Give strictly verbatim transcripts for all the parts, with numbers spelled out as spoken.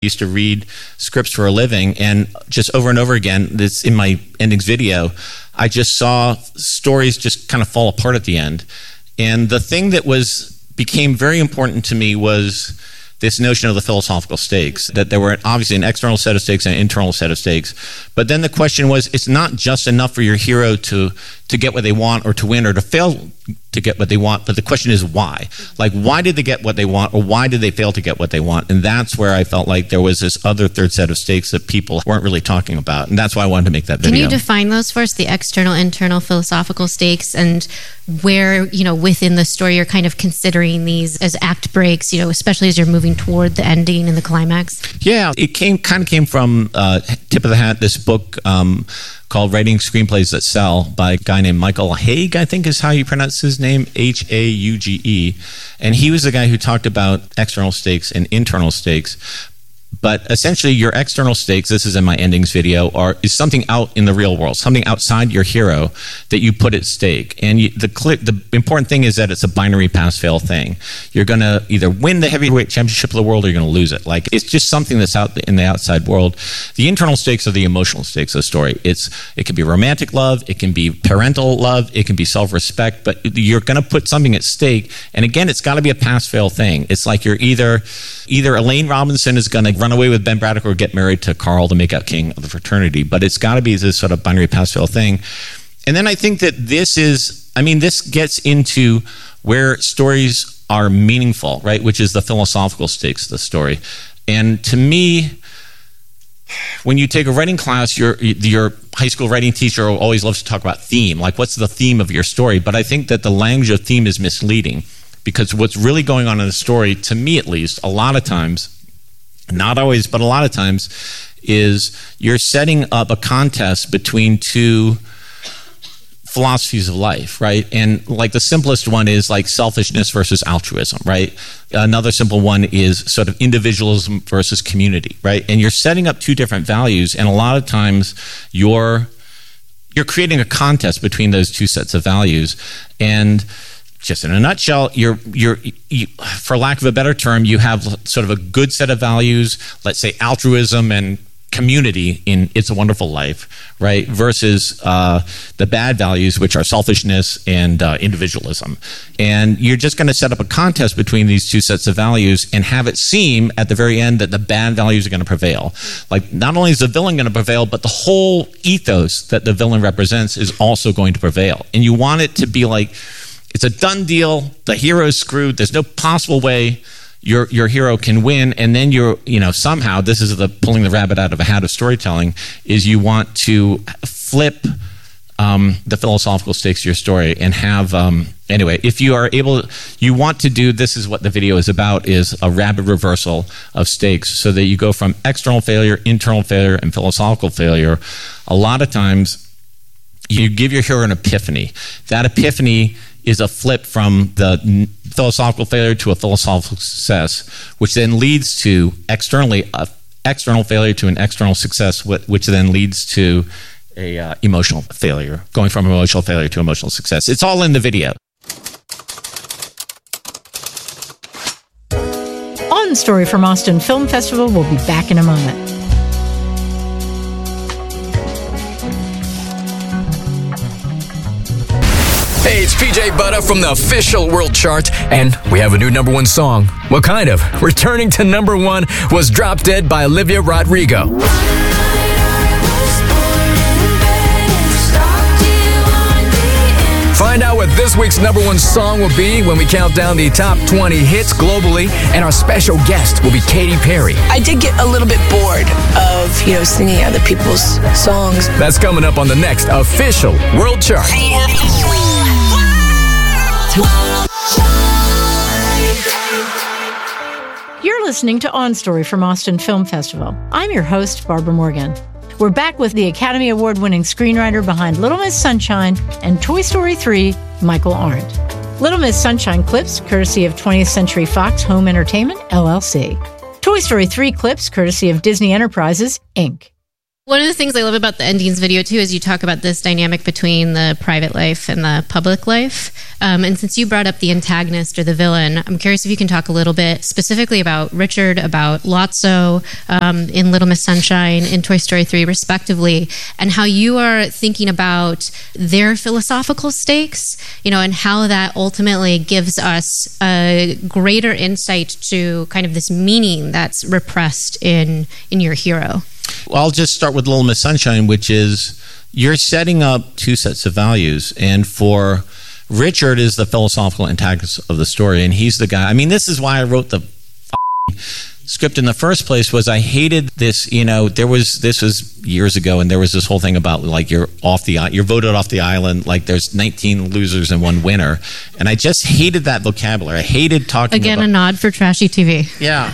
used to read scripts for a living, and just over and over again, this in my endings video, I just saw stories just kind of fall apart at the end. And the thing that was became very important to me was this notion of the philosophical stakes, that there were obviously an external set of stakes and an internal set of stakes. But then the question was, it's not just enough for your hero to to get what they want or to win or to fail to get what they want, but the question is why? Like, why did they get what they want, or why did they fail to get what they want? And that's where I felt like there was this other third set of stakes that people weren't really talking about. And that's why I wanted to make that video. Can you define those for us, the external, internal philosophical stakes, and where, you know, within the story you're kind of considering these as act breaks, you know, especially as you're moving toward the ending and the climax? Yeah, it came kind of came from uh, Tip of the Hat, this book um, called Writing Screenplays That Sell by a guy named Michael Hague, I think is how you pronounce his name, H A U G E. And he was the guy who talked about external stakes and internal stakes. But essentially, your external stakes, this is in my endings video, are is something out in the real world, something outside your hero that you put at stake. And you, the click, the important thing is that it's a binary pass-fail thing. You're going to either win the heavyweight championship of the world, or you're going to lose it. Like, it's just something that's out in the outside world. The internal stakes are the emotional stakes of the story. It's it can be romantic love, it can be parental love, it can be self-respect, but you're going to put something at stake. And again, it's got to be a pass-fail thing. It's like you're either either Elaine Robinson is going to run away with Ben Braddock or get married to Carl, the makeout king of the fraternity, but it's got to be this sort of binary pass-fail thing. And then I think that this is, I mean, this gets into where stories are meaningful, right? Which is the philosophical stakes of the story. And to me, when you take a writing class, your your high school writing teacher always loves to talk about theme, like what's the theme of your story? But I think that the language of theme is misleading, because what's really going on in the story, to me at least, a lot of times, not always, but a lot of times, is you're setting up a contest between two philosophies of life, right? And like the simplest one is like selfishness versus altruism, right? Another simple one is sort of individualism versus community, right? And you're setting up two different values, and a lot of times you're you're creating a contest between those two sets of values. And just in a nutshell, you're, you're, you, for lack of a better term, you have sort of a good set of values, let's say altruism and community in It's a Wonderful Life, right, versus uh, the bad values, which are selfishness and uh, individualism. And you're just going to set up a contest between these two sets of values and have it seem at the very end that the bad values are going to prevail. Like, not only is the villain going to prevail, but the whole ethos that the villain represents is also going to prevail. And you want it to be like, it's a done deal, the hero's screwed, there's no possible way your your hero can win, and then you're, you know, somehow, this is the pulling the rabbit out of a hat of storytelling, is you want to flip um, the philosophical stakes of your story and have, um, anyway, if you are able, you want to do, this is what the video is about, is a rapid reversal of stakes so that you go from external failure, internal failure, and philosophical failure. A lot of times, you give your hero an epiphany. That epiphany is a flip from the philosophical failure to a philosophical success, which then leads to externally a external failure to an external success, which then leads to a uh, emotional failure, going from emotional failure to emotional success. It's all in the video. On Story from Austin Film Festival, we'll be back in a moment. Hey, it's P J Butter from the official World Chart, and we have a new number one song. What kind of? Returning to number one was Drop Dead by Olivia Rodrigo. Find out what this week's number one song will be when we count down the top twenty hits globally, and our special guest will be Katy Perry. I did get a little bit bored of, you know, singing other people's songs. That's coming up on the next official World Chart. You're listening to On Story from Austin Film Festival. I'm your host, Barbara Morgan. We're back with the Academy Award-winning screenwriter behind Little Miss Sunshine and Toy Story three, Michael Arndt. Little Miss Sunshine clips, courtesy of twentieth Century Fox Home Entertainment, L L C. Toy Story three clips, courtesy of Disney Enterprises, Incorporated. One of the things I love about the endings video, too, is you talk about this dynamic between the private life and the public life. Um, and since you brought up the antagonist or the villain, I'm curious if you can talk a little bit specifically about Richard, about Lotso um, in Little Miss Sunshine, in Toy Story three, respectively, and how you are thinking about their philosophical stakes, you know, and how that ultimately gives us a greater insight to kind of this meaning that's repressed in in your hero. Well, I'll just start with Little Miss Sunshine, which is you're setting up two sets of values. And for Richard is the philosophical antagonist of the story, and he's the guy. I mean, this is why I wrote the script in the first place, was I hated this, you know, there was, this was years ago, and there was this whole thing about, like, you're off the, you're voted off the island, like there's nineteen losers and one winner. And I just hated that vocabulary. I hated talking Again, about... a nod for trashy T V. Yeah.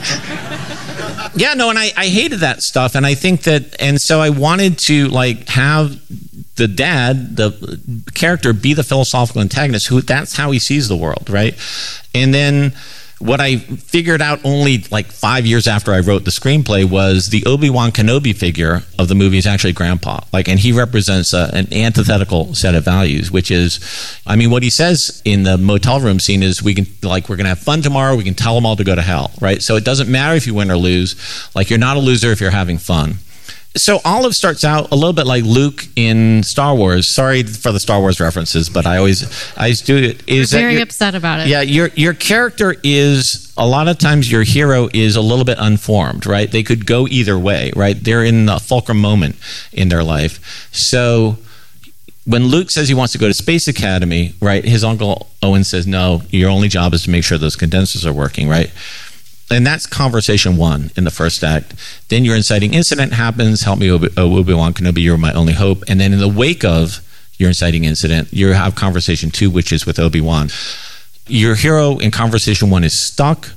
Yeah, no, and I, I hated that stuff, and I think that, and so I wanted to, like, have the dad, the character, be the philosophical antagonist, who, that's how he sees the world, right? And then what I figured out only like five years after I wrote the screenplay was the Obi-Wan Kenobi figure of the movie is actually Grandpa. Like, and he represents a, an antithetical set of values, which is, I mean, what he says in the motel room scene is, we can, like, we're going to have fun tomorrow. We can tell them all to go to hell, right? So it doesn't matter if you win or lose. Like, you're not a loser if you're having fun. So Olive starts out a little bit like Luke in Star Wars. Sorry for the Star Wars references, but I always, I always do it. Is You're very upset about it. Yeah, your your character is, a lot of times your hero is a little bit unformed, right? They could go either way, right? They're in a fulcrum moment in their life. So when Luke says he wants to go to Space Academy, right, his uncle Owen says, no, your only job is to make sure those condensers are working, right? And that's conversation one in the first act. Then your inciting incident happens. Help me, Obi- Obi-Wan Kenobi, you're my only hope. And then in the wake of your inciting incident, you have conversation two, which is with Obi-Wan. Your hero in conversation one is stuck.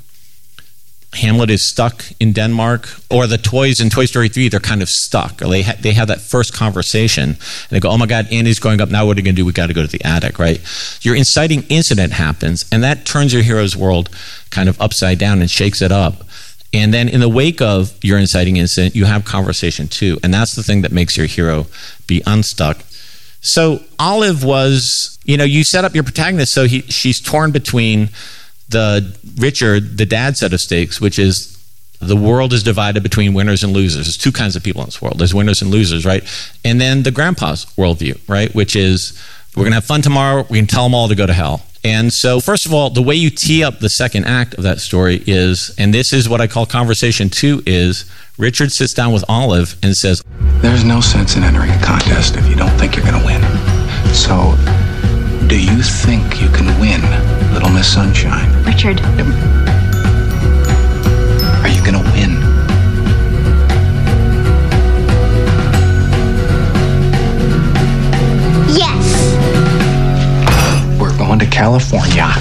Hamlet is stuck in Denmark. Or the toys in Toy Story three, they're kind of stuck. Or they, ha- they have that first conversation. And they go, oh my God, Andy's growing up. Now what are we going to do? We got to go to the attic, right? Your inciting incident happens, and that turns your hero's world kind of upside down and shakes it up. And then in the wake of your inciting incident, you have conversation two. And that's the thing that makes your hero be unstuck. So Olive was, you know, you set up your protagonist so he, she's torn between the Richard, the dad set of stakes, which is the world is divided between winners and losers. There's two kinds of people in this world. There's winners and losers, right? And then the grandpa's worldview, right? Which is, we're going to have fun tomorrow. We can tell them all to go to hell. And so, first of all, the way you tee up the second act of that story is, and this is what I call conversation two, is Richard sits down with Olive and says, there's no sense in entering a contest if you don't think you're going to win. So, do you think you can win, Little Miss Sunshine? Richard. Are you going to win? Yes. We're going to California.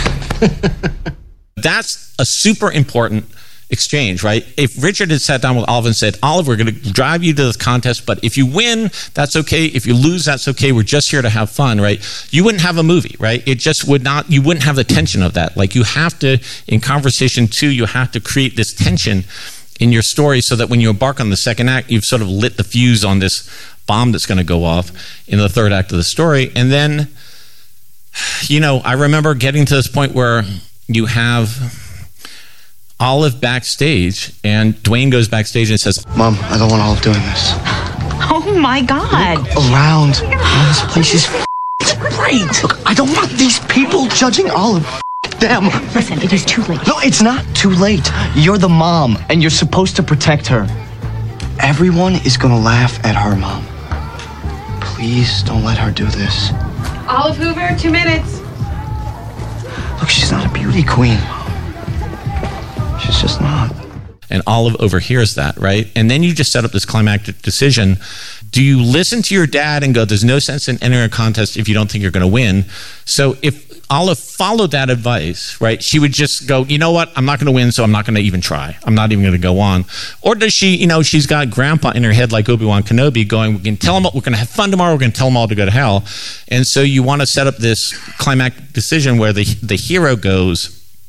That's a super important exchange, right? If Richard had sat down with Olive and said, Olive, we're going to drive you to this contest, but if you win, that's okay. If you lose, that's okay. We're just here to have fun, right? You wouldn't have a movie, right? It just would not, you wouldn't have the tension of that. Like, you have to, in conversation two, you have to create this tension in your story so that when you embark on the second act, you've sort of lit the fuse on this bomb that's going to go off in the third act of the story. And then, you know, I remember getting to this point where you have Olive backstage, and Dwayne goes backstage and says, Mom, I don't want Olive doing this. Oh my God. Look around. Oh, this place is f***ing great. Look, I don't want these people judging Olive. F- them. Listen, it is too late. No, it's not too late. You're the mom, and you're supposed to protect her. Everyone is gonna laugh at her, Mom. Please don't let her do this. Olive Hoover, two minutes. Look, she's not a beauty queen. She's just not. And Olive overhears that, right? And then you just set up this climactic decision. Do you listen to your dad and go, there's no sense in entering a contest if you don't think you're going to win? So if Olive followed that advice, right, she would just go, you know what, I'm not going to win, so I'm not going to even try. I'm not even going to go on. Or does she, you know, she's got Grandpa in her head like Obi-Wan Kenobi going, we can tell them, we're going to have fun tomorrow, we're going to tell them all to go to hell. And so you want to set up this climactic decision where the the hero goes,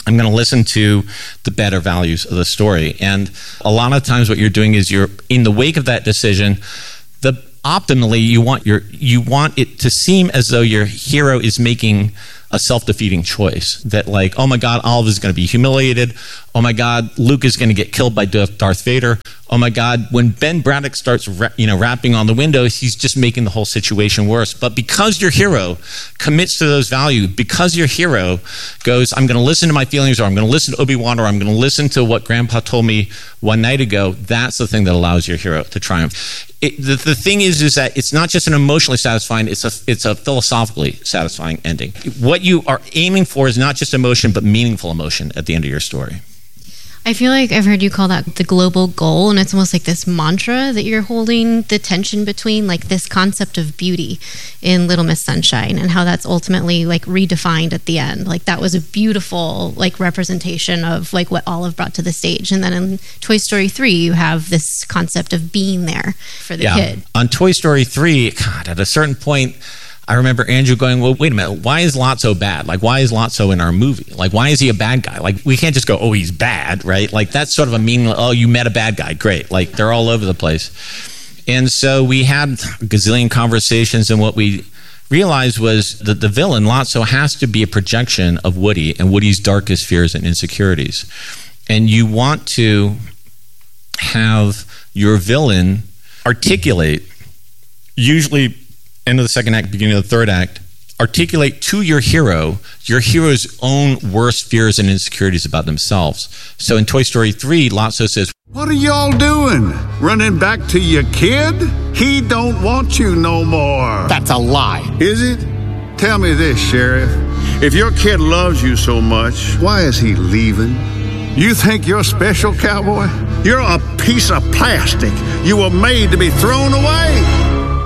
I'm going to listen to the better values of the story. And a lot of times what you're doing is you're in the wake of that decision, the optimally you want your you want it to seem as though your hero is making a self-defeating choice, that like, oh my God, Olive is going to be humiliated. Oh my God, Luke is going to get killed by Darth Vader. Oh my God, when Ben Braddock starts ra- you know, rapping on the window, he's just making the whole situation worse. But because your hero commits to those values, because your hero goes, I'm going to listen to my feelings, or I'm going to listen to Obi-Wan, or I'm going to listen to what Grandpa told me one night ago, that's the thing that allows your hero to triumph. It, the, the thing is, is that it's not just an emotionally satisfying, it's a, it's a philosophically satisfying ending. What you are aiming for is not just emotion, but meaningful emotion at the end of your story. I feel like I've heard you call that the global goal, and it's almost like this mantra that you're holding the tension between, like this concept of beauty in Little Miss Sunshine, and how that's ultimately like redefined at the end. Like that was a beautiful like representation of like what Olive brought to the stage. And then in Toy Story three, you have this concept of being there for the yeah. kid. On Toy Story three, God, at a certain point, I remember Andrew going, well, wait a minute, why is Lotso bad? Like, why is Lotso in our movie? Like, why is he a bad guy? Like, we can't just go, oh, he's bad, right? Like, that's sort of a meaningless, oh, you met a bad guy, great. Like, they're all over the place. And so we had a gazillion conversations, and what we realized was that the villain, Lotso, has to be a projection of Woody and Woody's darkest fears and insecurities. And you want to have your villain articulate, usually end of the second act, beginning of the third act, articulate to your hero your hero's own worst fears and insecurities about themselves. So in Toy Story three, Lotso says, what are y'all doing? Running back to your kid? He don't want you no more. That's a lie. Is it? Tell me this, Sheriff. If your kid loves you so much, why is he leaving? You think you're special, cowboy? You're a piece of plastic. You were made to be thrown away.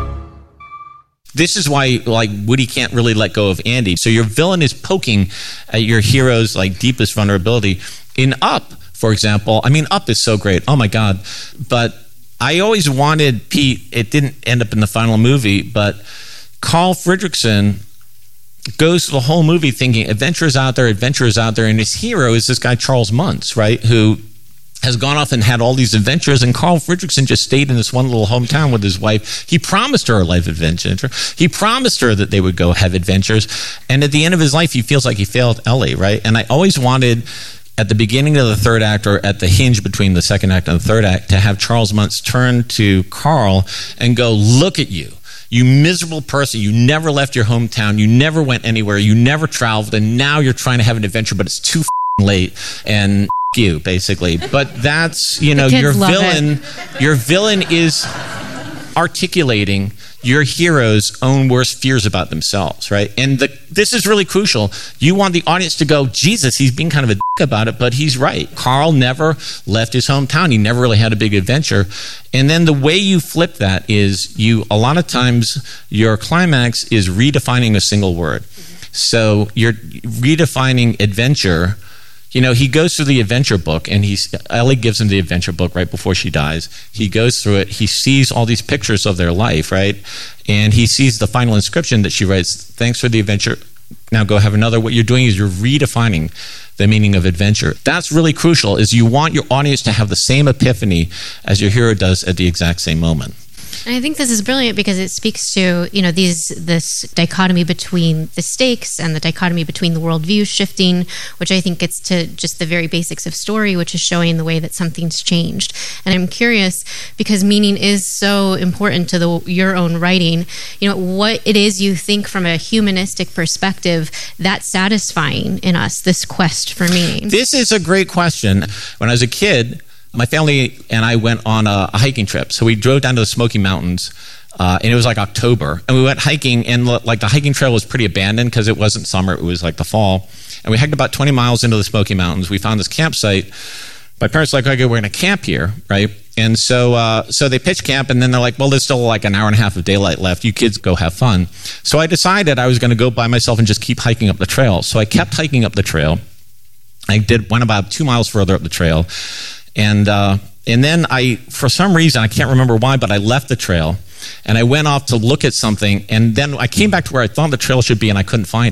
This is why, like, Woody can't really let go of Andy. So your villain is poking at your hero's, like, deepest vulnerability. In Up, for example, I mean, Up is so great. Oh, my God. But I always wanted Pete, it didn't end up in the final movie, but Carl Fredricksen goes through the whole movie thinking adventure is out there, adventure is out there, and his hero is this guy Charles Muntz, right, who has gone off and had all these adventures, and Carl Fredricksen just stayed in this one little hometown with his wife. He promised her a life adventure. He promised her that they would go have adventures, and at the end of his life, he feels like he failed Ellie, right? And I always wanted, at the beginning of the third act, or at the hinge between the second act and the third act, to have Charles Muntz turn to Carl and go, look at you. You miserable person. You never left your hometown. You never went anywhere. You never traveled, and now you're trying to have an adventure, but it's too f***ing late, and you basically. But that's, you know, your villain it. your villain is articulating your hero's own worst fears about themselves, right? And the, this is really crucial. You want the audience to go, Jesus, he's being kind of a dick about it, but he's right. Carl never left his hometown. He never really had a big adventure. And then the way you flip that is you, a lot of times your climax is redefining a single word. So you're redefining adventure. You know, he goes through the adventure book, and he's Ellie gives him the adventure book right before she dies. He goes through it. He sees all these pictures of their life, right? And he sees the final inscription that she writes, thanks for the adventure. Now go have another. What you're doing is you're redefining the meaning of adventure. That's really crucial, is you want your audience to have the same epiphany as your hero does at the exact same moment. And I think this is brilliant because it speaks to, you know, these this dichotomy between the stakes and the dichotomy between the worldview shifting, which I think gets to just the very basics of story, which is showing the way that something's changed. And I'm curious, because meaning is so important to the your own writing, you know, what it is you think from a humanistic perspective that's satisfying in us, this quest for meaning. This is a great question. When I was a kid, my family and I went on a, a hiking trip. So we drove down to the Smoky Mountains, uh, and it was like October. And we went hiking, and like the hiking trail was pretty abandoned because it wasn't summer, it was like the fall. And we hiked about twenty miles into the Smoky Mountains. We found this campsite. My parents were like, okay, we're going to camp here, right? And so uh, so they pitched camp, and then they're like, well, there's still like an hour and a half of daylight left. You kids go have fun. So I decided I was going to go by myself and just keep hiking up the trail. So I kept hiking up the trail. I did went about two miles further up the trail. And uh, and then I, for some reason, I can't remember why, but I left the trail, and I went off to look at something, and then I came back to where I thought the trail should be, and I couldn't find it.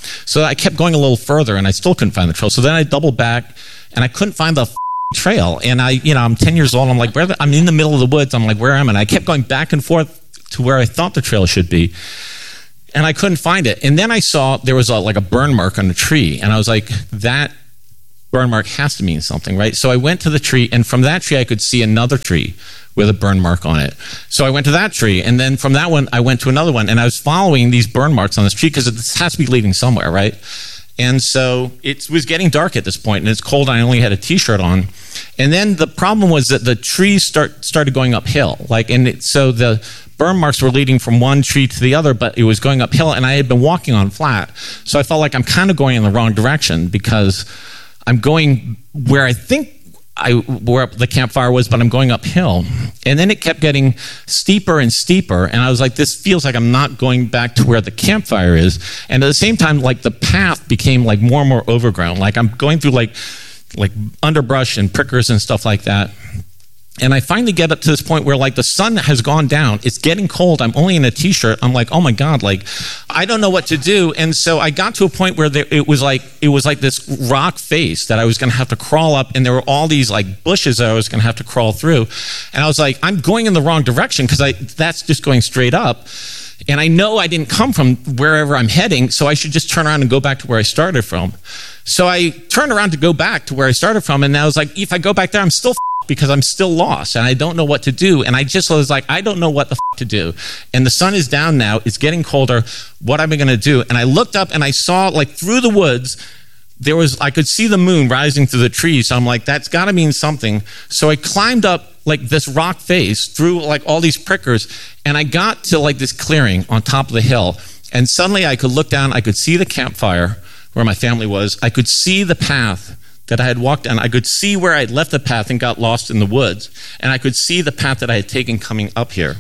So I kept going a little further, and I still couldn't find the trail. So then I doubled back, and I couldn't find the trail. And I, you know, I'm ten years old. I'm like, where? The, I'm in the middle of the woods. I'm like, where am I? And I kept going back and forth to where I thought the trail should be, and I couldn't find it. And then I saw there was a, like a burn mark on a tree, and I was like, that burn mark has to mean something, right? So I went to the tree, and from that tree I could see another tree with a burn mark on it. So I went to that tree, and then from that one I went to another one, and I was following these burn marks on this tree because it has to be leading somewhere, right? And so it was getting dark at this point, and it's cold, and I only had a t-shirt on. And then the problem was that the trees start started going uphill, like, and it, so the burn marks were leading from one tree to the other, but it was going uphill, and I had been walking on flat. So I felt like I'm kind of going in the wrong direction because I'm going where I think I where the campfire was, but I'm going uphill. And then it kept getting steeper and steeper, and I was like, this feels like I'm not going back to where the campfire is. And at the same time, like, the path became like more and more overgrown. Like, I'm going through like like underbrush and prickers and stuff like that. And I finally get up to this point where, like, the sun has gone down. It's getting cold. I'm only in a t-shirt. I'm like, oh my God, like, I don't know what to do. And so I got to a point where there, it was like it was like this rock face that I was going to have to crawl up, and there were all these like bushes that I was going to have to crawl through. And I was like, I'm going in the wrong direction because I that's just going straight up. And I know I didn't come from wherever I'm heading, so I should just turn around and go back to where I started from. So I turned around to go back to where I started from, and I was like, if I go back there, I'm still because I'm still lost and I don't know what to do. And I just was like, I don't know what the f- to do. And the sun is down now. It's getting colder. What am I going to do? And I looked up and I saw, like, through the woods, there was, I could see the moon rising through the trees. So I'm like, that's got to mean something. So I climbed up like this rock face through like all these prickers, and I got to like this clearing on top of the hill. And suddenly I could look down. I could see the campfire where my family was. I could see the path that I had walked down. I could see where I had left the path and got lost in the woods. And I could see the path that I had taken coming up here.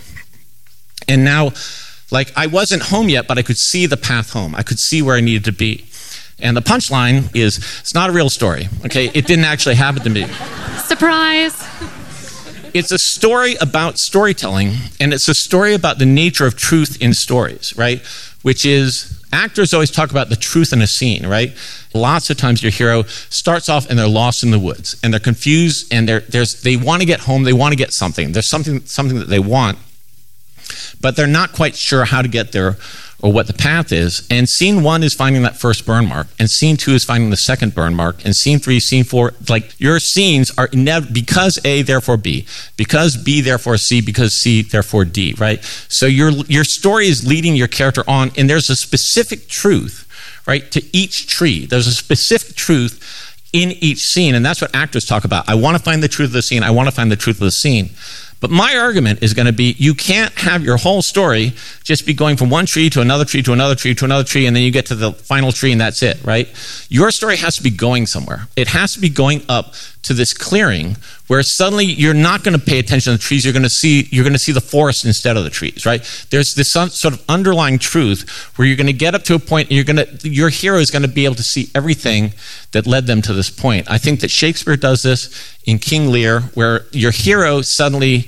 And now, like, I wasn't home yet, but I could see the path home. I could see where I needed to be. And the punchline is, it's not a real story, okay? It didn't actually happen to me. Surprise! It's a story about storytelling, and it's a story about the nature of truth in stories, right? Which is, actors always talk about the truth in a scene, right? Lots of times your hero starts off and they're lost in the woods, and they're confused, and they're, there's, they want to get home, they want to get something. There's something, something that they want, but they're not quite sure how to get there or what the path is. And scene one is finding that first burn mark, and scene two is finding the second burn mark, and scene three, scene four, like, your scenes are never, because A, therefore B, because B, therefore C, because C, therefore D, right? So your your story is leading your character on, and there's a specific truth, right, to each tree. There's a specific truth in each scene, and that's what actors talk about. I want to find the truth of the scene. I want to find the truth of the scene. But my argument is going to be, you can't have your whole story just be going from one tree to another tree to another tree to another tree, and then you get to the final tree and that's it, right? Your story has to be going somewhere. It has to be going up to this clearing where suddenly you're not going to pay attention to the trees. You're going to see you're going to see the forest instead of the trees, right? There's this sort of underlying truth where you're going to get up to a point, and you're going to your hero is going to be able to see everything that led them to this point. I think that Shakespeare does this in King Lear, where your hero suddenly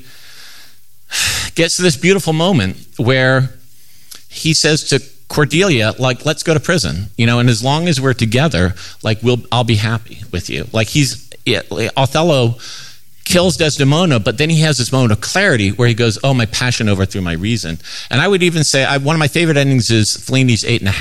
gets to this beautiful moment where he says to Cordelia, like, let's go to prison, you know, and as long as we're together, like, we'll I'll be happy with you. Like, he's yeah, Othello kills Desdemona, but then he has this moment of clarity where he goes, oh, my passion overthrew my reason. And I would even say, I, one of my favorite endings is Fellini's Eight and a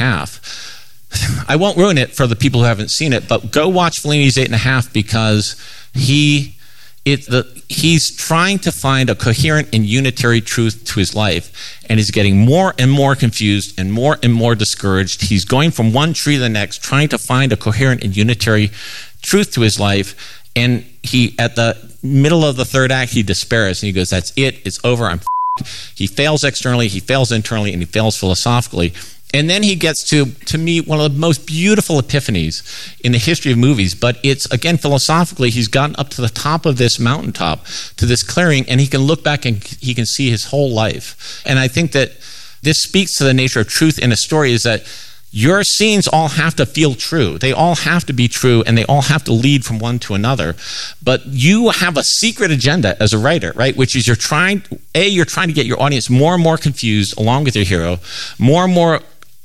Half. I won't ruin it for the people who haven't seen it, but go watch Fellini's Eight and a Half, because he it the he's trying to find a coherent and unitary truth to his life, and he's getting more and more confused and more and more discouraged. He's going from one tree to the next, trying to find a coherent and unitary truth to his life, and he, at the middle of the third act, he despairs, and he goes, that's it, it's over, I'm f***ed. He fails externally, he fails internally, and he fails philosophically. And then he gets to, to me, one of the most beautiful epiphanies in the history of movies. But it's, again, philosophically, he's gotten up to the top of this mountaintop, to this clearing, and he can look back and he can see his whole life. And I think that this speaks to the nature of truth in a story, is that your scenes all have to feel true. They all have to be true, and they all have to lead from one to another. But you have a secret agenda as a writer, right? Which is you're trying, A, you're trying to get your audience more and more confused along with your hero, more and more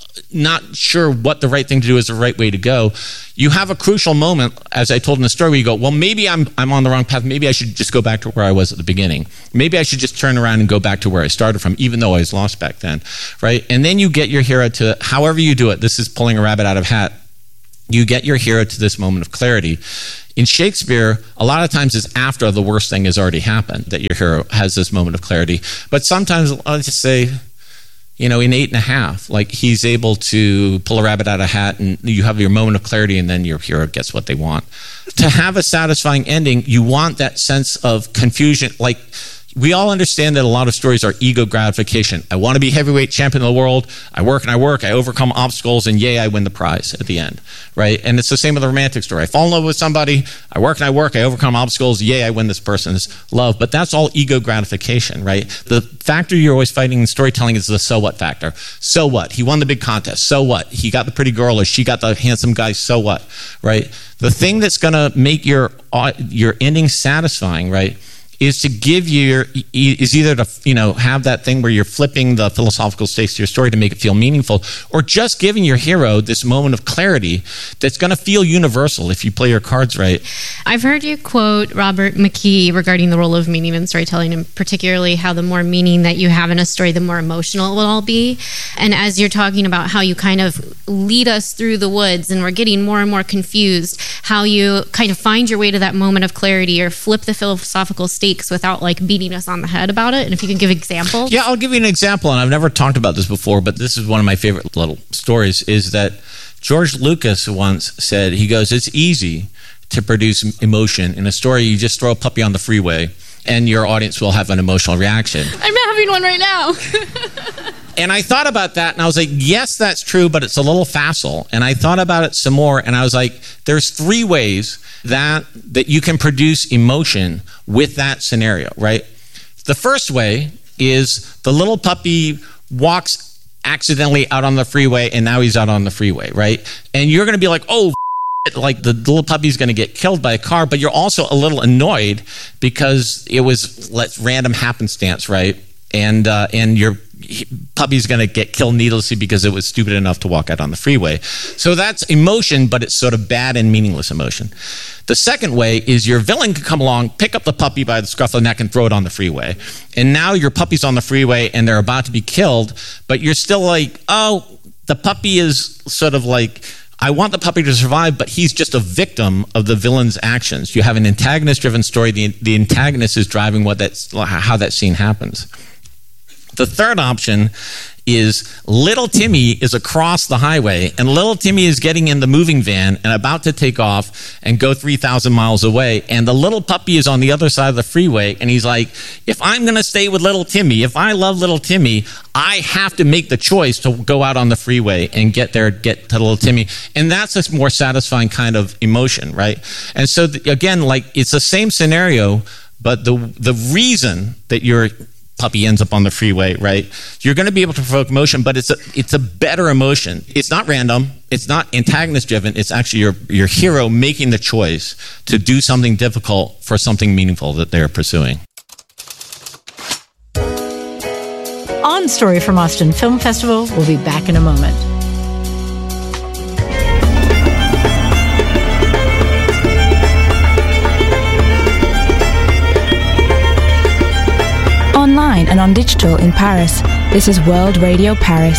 not sure what the right thing to do is the right way to go, you have a crucial moment, as I told in the story, where you go, well, maybe I'm I'm on the wrong path. Maybe I should just go back to where I was at the beginning. Maybe I should just turn around and go back to where I started from, even though I was lost back then, right? And then you get your hero to, however you do it, this is pulling a rabbit out of a hat, you get your hero to this moment of clarity. In Shakespeare, a lot of times it's after the worst thing has already happened that your hero has this moment of clarity. But sometimes, let's just say, you know, in Eight and a Half, like he's able to pull a rabbit out of a hat and you have your moment of clarity and then your hero gets what they want. To have a satisfying ending, you want that sense of confusion. Like, we all understand that a lot of stories are ego gratification. I want to be heavyweight champion of the world. I work and I work. I overcome obstacles, and yay, I win the prize at the end, right? And it's the same with a romantic story. I fall in love with somebody. I work and I work. I overcome obstacles. Yay, I win this person's love. But that's all ego gratification, right? The factor you're always fighting in storytelling is the so what factor. So what? He won the big contest. So what? He got the pretty girl, or she got the handsome guy. So what, right? The thing that's going to make your your ending satisfying, right, is to give you your, is either to, you know, have that thing where you're flipping the philosophical stakes to your story to make it feel meaningful, or just giving your hero this moment of clarity that's going to feel universal if you play your cards right. I've heard you quote Robert McKee regarding the role of meaning in storytelling, and particularly how the more meaning that you have in a story, the more emotional it will all be. And as you're talking about how you kind of lead us through the woods and we're getting more and more confused, how you kind of find your way to that moment of clarity or flip the philosophical stakes without like beating us on the head about it. And if you can give examples. Yeah, I'll give you an example. And I've never talked about this before, but this is one of my favorite little stories, is that George Lucas once said, he goes, it's easy to produce emotion in a story. You just throw a puppy on the freeway and your audience will have an emotional reaction. I'm having one right now. And I thought about that and I was like, yes, that's true, but it's a little facile. And I thought about it some more and I was like, there's three ways that that you can produce emotion with that scenario, right? The first way is the little puppy walks accidentally out on the freeway and now he's out on the freeway, right? And you're going to be like, oh, like the little puppy's going to get killed by a car, but you're also a little annoyed because it was let random happenstance, right? And uh, and your puppy's going to get killed needlessly because it was stupid enough to walk out on the freeway. So that's emotion, but it's sort of bad and meaningless emotion. The second way is your villain could come along, pick up the puppy by the scruff of the neck and throw it on the freeway. And now your puppy's on the freeway and they're about to be killed, but you're still like, oh, the puppy is sort of like, I want the puppy to survive, but he's just a victim of the villain's actions. You have an antagonist-driven story. The, the antagonist is driving what that's, how that scene happens. The third option is little Timmy is across the highway and little Timmy is getting in the moving van and about to take off and go three thousand miles away, and the little puppy is on the other side of the freeway and he's like, if I'm going to stay with little Timmy, if I love little Timmy, I have to make the choice to go out on the freeway and get there, get to little Timmy. And that's a more satisfying kind of emotion, right? And so th- again, like it's the same scenario, but the the reason that you're puppy ends up on the freeway, right? You're going to be able to provoke emotion, but it's a it's a better emotion. It's not random. It's not antagonist driven. It's actually your your hero making the choice to do something difficult for something meaningful that they're pursuing. On Story from Austin Film Festival, we'll be back in a moment. Online and on digital in Paris, this is World Radio Paris.